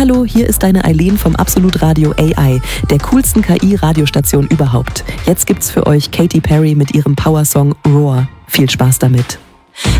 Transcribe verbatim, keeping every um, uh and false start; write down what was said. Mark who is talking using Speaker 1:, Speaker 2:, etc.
Speaker 1: Hallo, hier ist deine Eileen vom Absolut Radio A I, der coolsten K I-Radiostation überhaupt. Jetzt gibt's für euch Katy Perry mit ihrem Powersong Roar. Viel Spaß damit.